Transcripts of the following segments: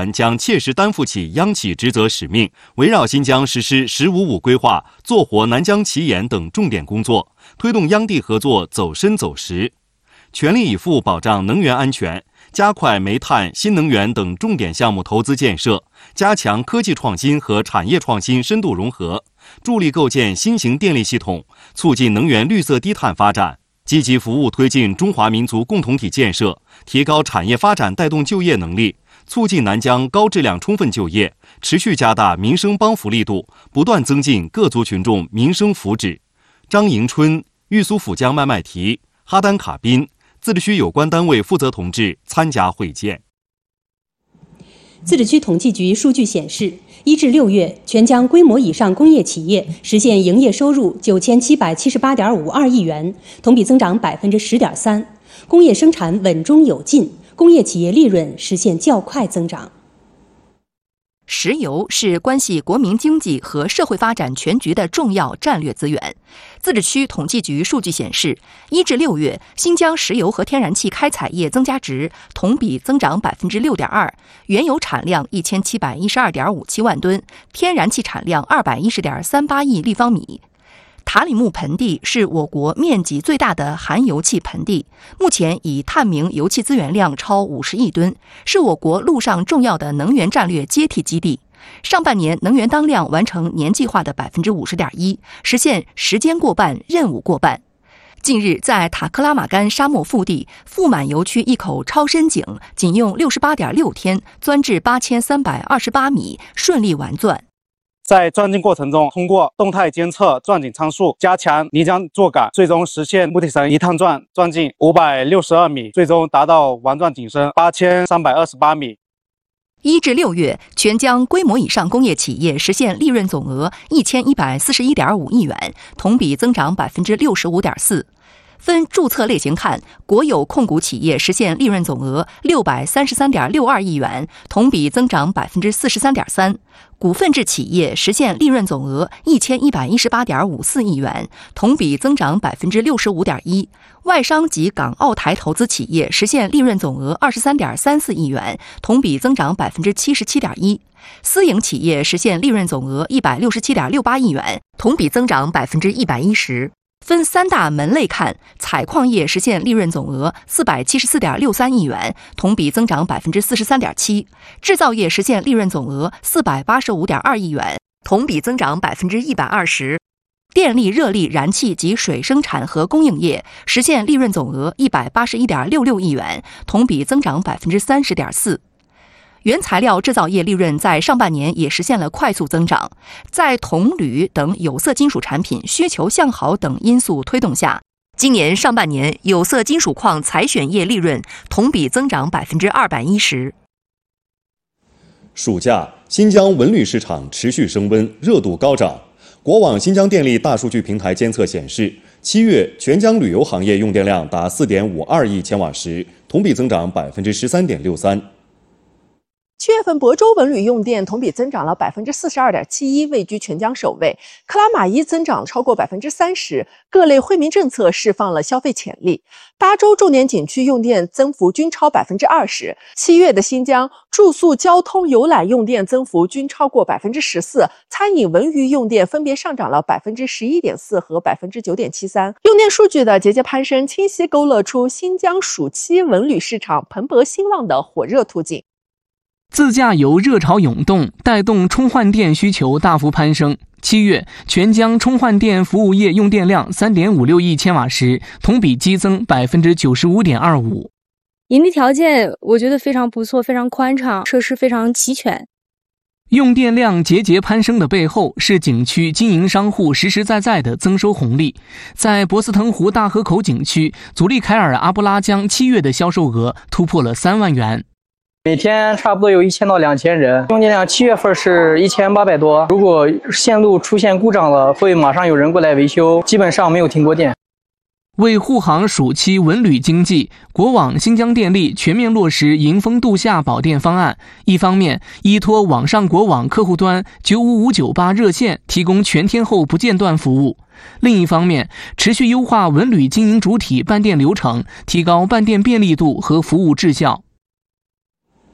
团将切实担负起央企职责使命，围绕新疆实施“十五五”规划，做活南疆奇研等重点工作，推动央地合作走深走实，全力以赴保障能源安全，加快煤炭、新能源等重点项目投资建设，加强科技创新和产业创新深度融合，助力构建新型电力系统，促进能源绿色低碳发展，积极服务推进中华民族共同体建设，提高产业发展带动就业能力，促进南疆高质量充分就业，持续加大民生帮扶力度，不断增进各族群众民生福祉。张迎春、玉苏府江麦麦提、哈丹卡宾自治区有关单位负责同志参加会见。 自治区统计局数据显示，1至6月，全疆规模以上工业企业实现营业收入9778.52亿元，同比增长10.3%，工业生产稳中有进，工业企业利润实现较快增长。 石油是关系国民经济和社会发展全局的重要战略资源。自治区统计局数据显示，1至6月，新疆石油和天然气开采业增加值同比增长6.2%，原油产量1712.57万吨，天然气产量210.38亿立方米。塔里木盆地是我国面积最大的含油气盆地，目前已探明油气资源量超50亿吨，是我国陆上重要的能源战略接替基地。上半年能源当量完成年计划的50.1%，实现时间过半、任务过半。近日，在塔克拉玛干沙漠腹地富满油区一口超深井，仅用68.6天钻至8328米，顺利完钻。 在钻井过程中，通过动态监测钻井参数，加强泥浆坐感，最终实现木体绳一趟钻进562米，最终达到完钻井深8328米。 1至6月，全疆规模以上工业企业实现利润总额1141.5亿元，同比增长65.4%。分注册类型看，国有控股企业实现利润总额633.62亿元，同比增长43.3%；股份制企业实现利润总额1118.54亿元，同比增长65.1%；外商及港澳台投资企业实现利润总额23.34亿元，同比增长77.1%；私营企业实现利润总额167.68亿元，同比增长110%。分三大门类看，采矿业实现利润总额474.63亿元，同比增长43.7%；制造业实现利润总额485.2亿元，同比增长120%；电力、热力、燃气及水生产和供应业实现利润总额181.66亿元，同比增长30.4%。原材料制造业利润在上半年也实现了快速增长，在铜、铝等有色金属产品需求向好等因素推动下，今年上半年有色金属矿采选业利润同比增长210%。 暑假，新疆文旅市场持续升温，热度高涨。国网新疆电力大数据平台监测显示，7月全疆旅游行业用电量达4.52亿千瓦时，同比增长13.63%。 7月份亳州文旅用电同比增长了42.71%，位居全疆首位。克拉玛依增长超过30%，各类惠民政策释放了消费潜力。8州重点景区用电增幅均超20%。7月的新疆住宿、交通、游览用电增幅均超过14%，餐饮、文娱用电分别上涨了11.4%和9.73%。用电数据的节节攀升，清晰勾勒出新疆暑期文旅市场蓬勃兴旺的火热图景。 自驾游热潮涌动，带动充换电需求大幅攀升。7月，全疆充换电服务业用电量3.56亿千瓦时，同比激增95.25%。 营地条件我觉得非常不错，非常宽敞，设施非常齐全。 用电量节节攀升的背后，是景区经营商户实实在在的增收红利。在博斯腾湖大河口景区，祖利凯尔阿布拉江7月的销售额突破了3万元。 每天差不多有1000到2000人，用电量7月份是1800多。如果线路出现故障了，会马上有人过来维修，基本上没有停过电。 为护航暑期文旅经济，国网新疆电力全面落实迎风度夏保电方案。一方面，依托网上国网客户端95598热线提供全天候不间断服务；另一方面，持续优化文旅经营主体办电流程，提高办电便利度和服务质效。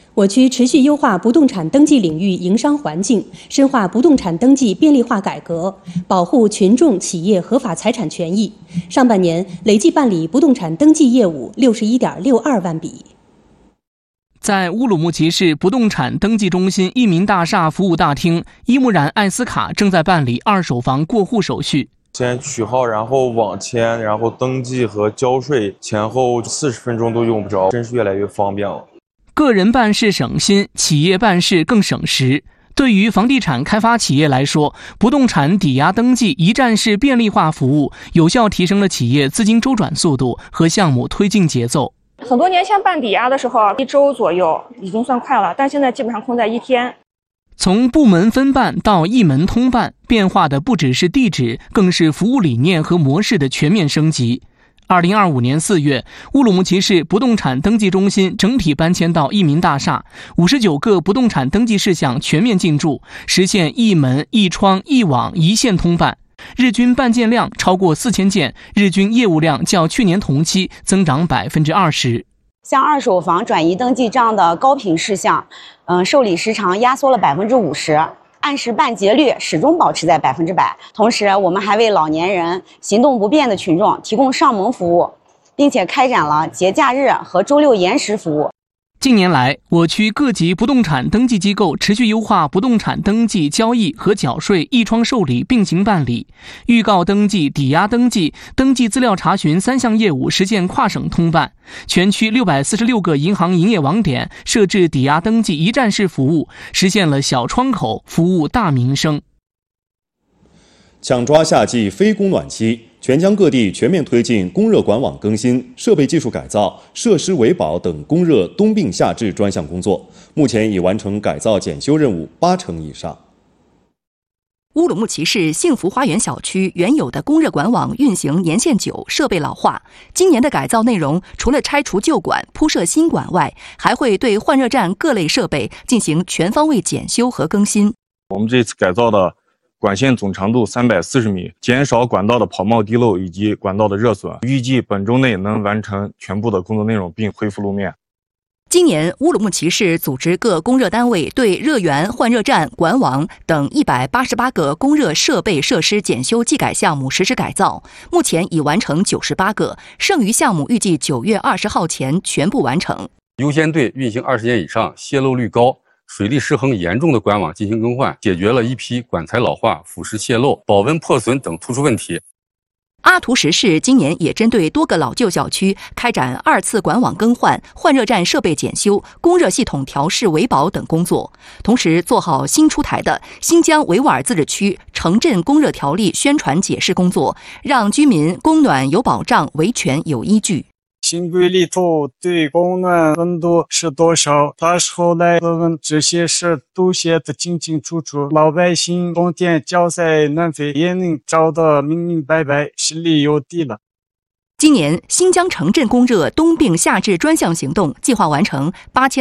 我区持续优化不动产登记领域营商环境，深化不动产登记便利化改革，保护群众企业合法财产权益。上半年累计办理不动产登记业务61.62万笔。 在乌鲁木齐市不动产登记中心益民大厦服务大厅，伊木然艾斯卡正在办理二手房过户手续。 先取号，然后网签，然后登记和交税，前后40分钟都用不着，真是越来越方便了。 个人办事省心，企业办事更省时。对于房地产开发企业来说，不动产抵押登记一站式便利化服务，有效提升了企业资金周转速度和项目推进节奏。 很多年前办抵押的时候，1周左右已经算快了，但现在基本上控在1天。 从部门分办到一门通办，变化的不只是地址，更是服务理念和模式的全面升级。2025年4月，乌鲁木齐市不动产登记中心整体搬迁到益民大厦，59个不动产登记事项全面进驻，实现一门一窗一网一线通办。日均办件量超过4000件，日均业务量较去年同期增长20%。 像二手房转移登记这样的高频事项，受理时长压缩了50%，按时办结率始终保持在100%。同时，我们还为老年人、行动不便的群众提供上门服务，并且开展了节假日和周六延时服务。 近年来，我区各级不动产登记机构持续优化不动产登记、交易和缴税一窗受理并行办理，预告登记、抵押登记、登记资料查询3项业务实现跨省通办。全区646个银行营业网点设置抵押登记一站式服务，实现了小窗口服务大民生。 抢抓夏季非供暖期，全疆各地全面推进供热管网更新、设备技术改造、设施维保等供热冬病夏治专项工作，目前已完成改造检修任务80%以上。 乌鲁木齐市幸福花园小区原有的供热管网运行年限久，设备老化。今年的改造内容除了拆除旧管、铺设新管外，还会对换热站各类设备进行全方位检修和更新。 我们这次改造的管线总长度340米，减少管道的跑冒滴漏以及管道的热损，预计本周内能完成全部的工作内容并恢复路面。 今年，乌鲁木齐市组织各供热单位对热源、换热站、管网等188个供热设备设施检修技改项目实施改造，目前已完成98个，剩余项目预计9月20号前全部完成。 优先对运行20年以上、泄漏率高、水力失衡严重的管网进行更换，解决了一批管材老化、腐蚀泄漏、保温破损等突出问题。 阿图什市今年也针对多个老旧小区开展2次管网更换、换热站设备检修、供热系统调试维保等工作，同时做好新出台的新疆维吾尔自治区城镇供热条例宣传解释工作，让居民供暖有保障、维权有依据。 新规里头对供暖温度是多少，到时候来问这些事都写得清清楚楚，老百姓供电交采暖费也能找得明明白白，心里有底了。 今年新疆城镇供热冬病夏治专项行动计划完成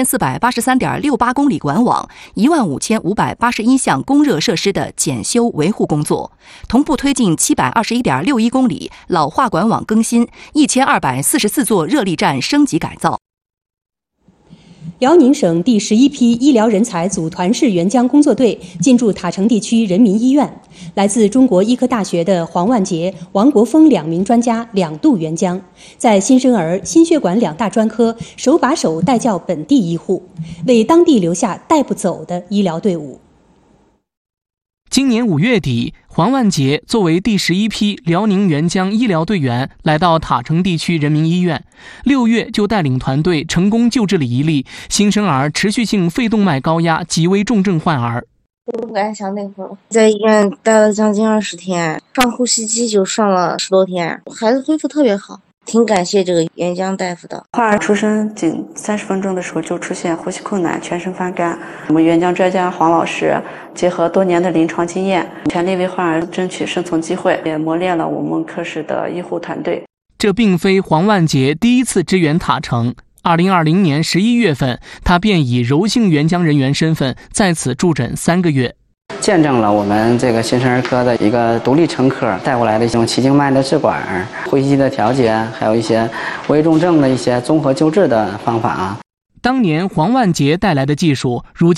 8483.68公里管网、15581项供热设施的检修维护工作，同步推进721.61公里老化管网更新、1244座热力站升级改造。 辽宁省第11批医疗人才组团式援疆工作队进驻塔城地区人民医院，来自中国医科大学的黄万杰、王国峰2名专家2度援疆，在新生儿、心血管2大专科手把手带教本地医护，为当地留下带不走的医疗队伍。 今年5月底，黄万杰作为第11批辽宁援疆医疗队员来到塔城地区人民医院，6月就带领团队成功救治了一例新生儿持续性肺动脉高压极危重症患儿。 我不敢想那会儿，在医院待了将近20天，上呼吸机就上了10多天，孩子恢复特别好。挺感谢这个援疆大夫的。 患儿出生仅30分钟的时候就出现呼吸困难、全身发干。我们援疆专家黄老师结合多年的临床经验，全力为患儿争取生存机会，也磨练了我们科室的医护团队。 这并非黄万杰第一次支援塔城。2020年11月份，他便以柔性援疆人员身份在此驻诊3个月。 见证了我们这个新生儿科的一个独立成科带过来的一种气静脉的治管、呼吸机的调节，还有一些危重症的一些综合救治的方法。 当年黄万杰带来的技术，如今